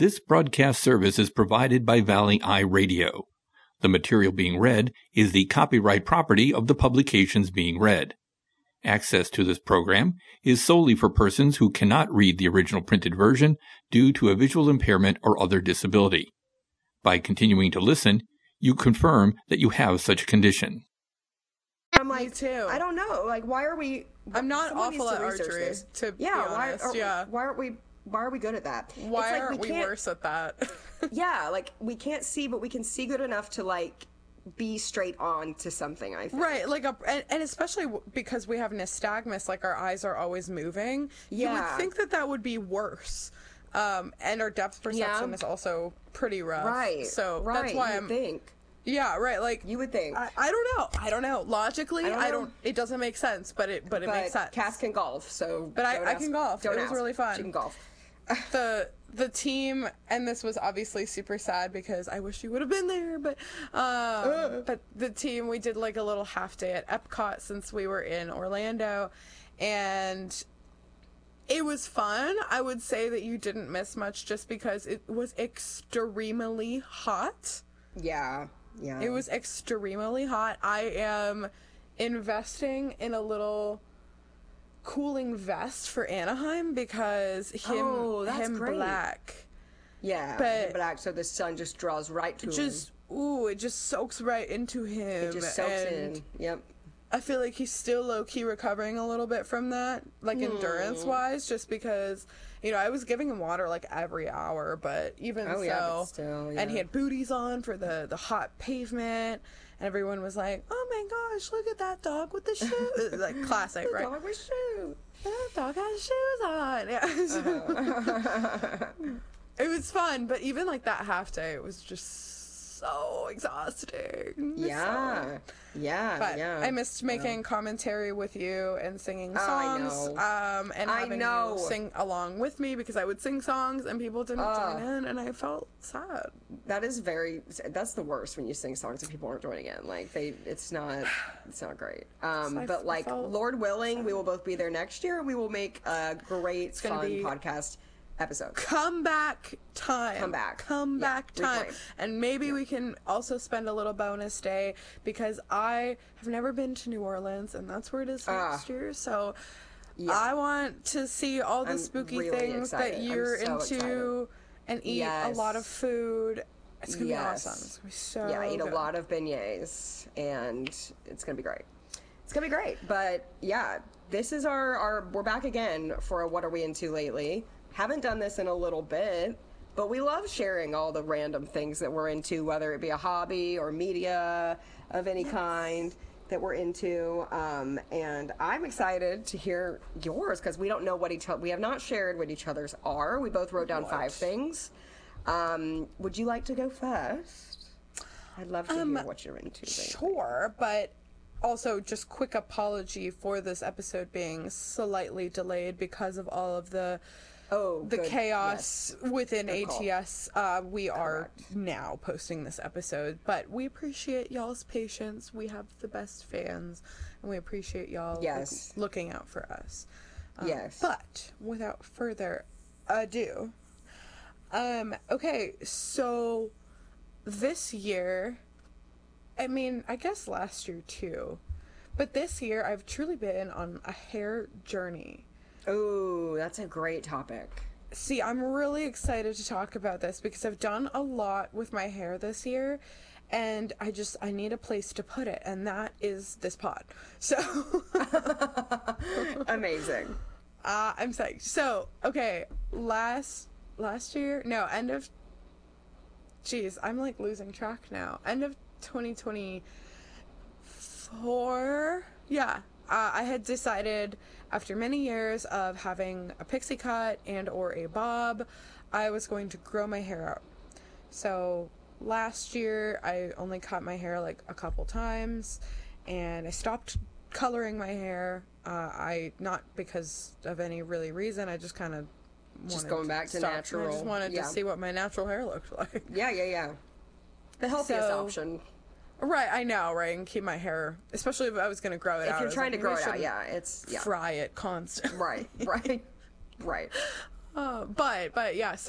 This broadcast service is provided by Valley Eye Radio. The material being read is the copyright property of the publications being read. Access to this program is solely for persons who cannot read the original printed version due to a visual impairment or other disability. By continuing to listen, you confirm that you have such a condition. I'm like, Me too. I don't know. Like, why are we? I'm not someone awful needs at to research archery, this. to be why honest. Yeah. Why aren't we? Why are we good at that? Why it's like aren't we can't- worse at that? Yeah, like we can't see, but we can see good enough to like be straight on to something. I think. Right, like and especially because we have nystagmus, like our eyes are always moving. You would Yeah. think that would be worse. And our depth perception is also pretty rough. Right. So right. that's why you think. Yeah, right. Like You would think. I don't know. Logically, I don't know. It doesn't make sense, but it makes sense. Cass can golf, so. But I don't can golf. Don't It was ask. really fun. She can golf. The team, and this was obviously super sad because I wish you would have been there, but the team, we did like a little half day at Epcot since we were in Orlando, and it was fun. I would say that you didn't miss much just because it was extremely hot. Yeah. Yeah. It was extremely hot. I am investing in a little cooling vest for Anaheim because that's him great. black Yeah. but- Black, so the sun just draws right to him. it just soaks right into him. It just soaks and in. Yep. I feel like he's still low-key recovering a little bit from that, like endurance-wise, just because, I was giving him water like every hour, but even Oh, so, yeah, but still, and he yeah. had booties on for the hot pavement, and everyone was like, "Oh my gosh, look at that dog with the shoes!" Like classic, right? Dog with shoes. That dog has shoes on. Yeah. It was fun, but even like that half day, it was just so exhausting. Yeah. Yeah. But yeah. I missed making commentary with you and singing I songs, know. and I having know. you sing along with me because I would sing songs and people didn't join in, and I felt sad. That's the worst when you sing songs and people aren't joining in. Like it's not great. But like felt Lord willing, we will both be there next year. We will make a great gonna fun be podcast episode. Comeback time. Comeback time. reclaim. And maybe we can also spend a little bonus day because I have never been to New Orleans and that's where it is next year. So Yeah. I want to see all the I'm spooky really things excited. that I'm you're so into excited. and eat a Yes. lot of food. It's going to Yes. be awesome. It's going to be so Yeah, eat good. a lot of beignets, and it's gonna be great. It's gonna be great. But yeah, this is our we're back again for a What Are We Into Lately. Haven't done this in a little bit, but we love sharing all the random things that we're into, whether it be a hobby or media of any kind that we're into. And I'm excited to hear yours because we don't know we have not shared what each other's are. We both wrote down 5 things. Would you like to go first? I'd love to hear what you're into. Baby. Sure, but also just quick apology for this episode being slightly delayed because of all of the Good. chaos within Good call. ATS. We are now posting this episode, but we appreciate y'all's patience. We have the best fans, and we appreciate y'all Yes. looking out for us. Yes. But without further ado, okay, so this year, I mean, I guess last year too, but this year I've truly been on a hair journey. Oh, that's a great topic. See, I'm really excited to talk about this because I've done a lot with my hair this year and I need a place to put it, and that is this pod. So Amazing. I'm psyched. So, okay, last year, no, I'm like losing track now. End of 2024. Yeah. I had decided after many years of having a pixie cut and or a bob, I was going to grow my hair out. So last year I only cut my hair like a couple times and I stopped coloring my hair. Not because of any really reason. I just kind of Going back to natural. I just wanted to see what my natural hair looked like. Yeah. The healthiest option. Right, I know, right? And keep my hair, especially if I was going to grow it out. If you're trying to grow it out, fry it constantly. Right. But yeah, so